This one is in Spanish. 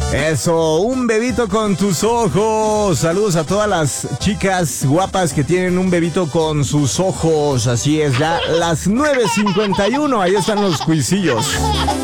Eso, un bebito con tus ojos. Saludos a todas las chicas guapas que tienen un bebito con sus ojos. Así es, ya las 9:51. Ahí están los cuisillos.